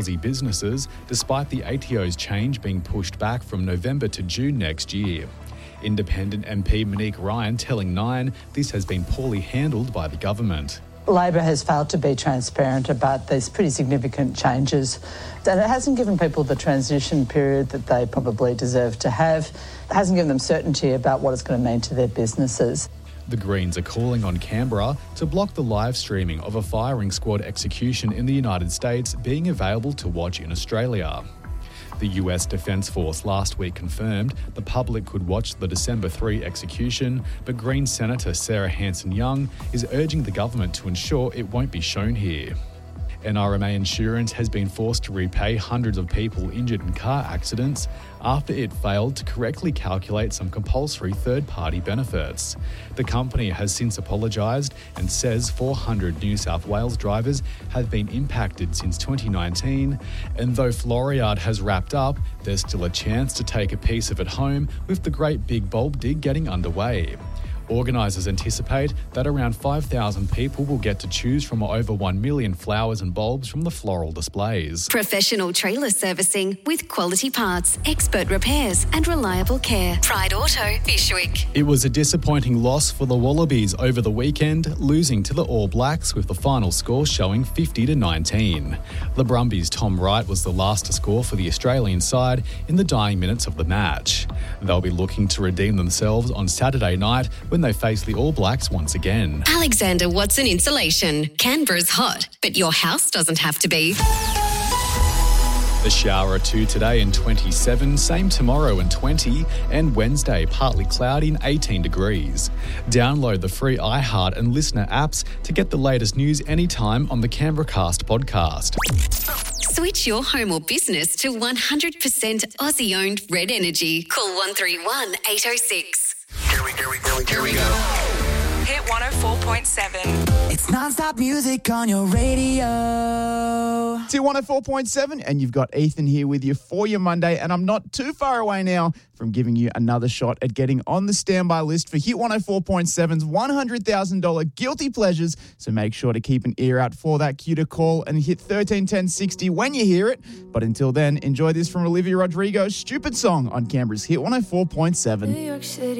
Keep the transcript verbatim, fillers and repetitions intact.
Aussie businesses, despite the A T O's change being pushed back from November to June next year. Independent M P Monique Ryan telling Nine this has been poorly handled by the government. Labor has failed to be transparent about these pretty significant changes, and it hasn't given people the transition period that they probably deserve to have. It hasn't given them certainty about what it's going to mean to their businesses. The Greens are calling on Canberra to block the live streaming of a firing squad execution in the United States being available to watch in Australia. The U S Defence Force last week confirmed the public could watch the December third execution, but Green Senator Sarah Hanson-Young is urging the government to ensure it won't be shown here. N R M A Insurance has been forced to repay hundreds of people injured in car accidents after it failed to correctly calculate some compulsory third-party benefits. The company has since apologised and says four hundred New South Wales drivers have been impacted since twenty nineteen, and though Floriade has wrapped up, there's still a chance to take a piece of it home with the Great Big Bulb Dig getting underway. Organisers anticipate that around five thousand people will get to choose from over one million flowers and bulbs from the floral displays. Professional trailer servicing with quality parts, expert repairs and reliable care. Pride Auto, Fyshwick. It was a disappointing loss for the Wallabies over the weekend, losing to the All Blacks with the final score showing fifty to nineteen. The Brumbies' Tom Wright was the last to score for the Australian side in the dying minutes of the match. They'll be looking to redeem themselves on Saturday night when they face the All Blacks once again. Alexander Watson Insulation. Canberra's hot, but your house doesn't have to be. A shower or two today and twenty-seven, same tomorrow and twenty, and Wednesday partly cloudy and eighteen degrees. Download the free iHeart and Listener apps to get the latest news anytime on the CanberraCast podcast. Switch your home or business to one hundred percent Aussie-owned Red Energy. Call one three one, eight oh six. Here we, here we go, here we go. Hit one oh four point seven. It's non-stop music on your radio. It's one oh four point seven, and you've got Ethan here with you for your Monday, and I'm not too far away now from giving you another shot at getting on the standby list for Hit one oh four point seven's one hundred thousand dollars Guilty Pleasures, so make sure to keep an ear out for that cue to call and hit thirteen ten sixty when you hear it. But until then, enjoy this from Olivia Rodrigo's Stupid Song on Canberra's Hit one oh four point seven. New York City.